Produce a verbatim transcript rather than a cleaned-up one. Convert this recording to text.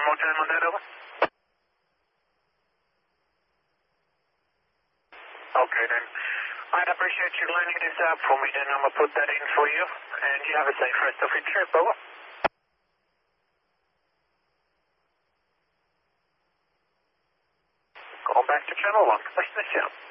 more time on that, over. Okay, then. I'd appreciate you lining this up for me, then I'm going to put that in for you. And you have a safe rest of your trip, over. Call back to channel one. Business, yeah.